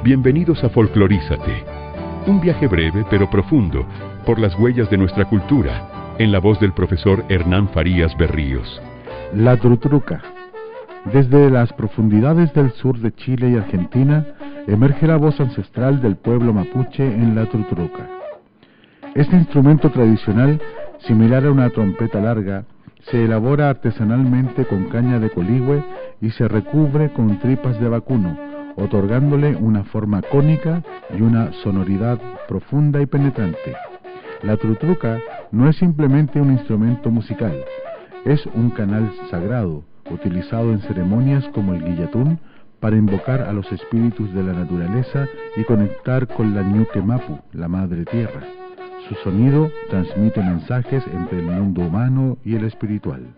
Bienvenidos a Folclorízate, un viaje breve pero profundo por las huellas de nuestra cultura, en la voz del profesor Hernán Farías Berríos. La Trutruca. Desde las profundidades del sur de Chile y Argentina, emerge la voz ancestral del pueblo mapuche en la Trutruca. Este instrumento tradicional, similar a una trompeta larga, se elabora artesanalmente con caña de coligüe y se recubre con tripas de vacuno, otorgándole una forma cónica y una sonoridad profunda y penetrante. La trutruca no es simplemente un instrumento musical, es un canal sagrado, utilizado en ceremonias como el guillatún para invocar a los espíritus de la naturaleza y conectar con la Ñuque Mapu, la madre tierra. Su sonido transmite mensajes entre el mundo humano y el espiritual.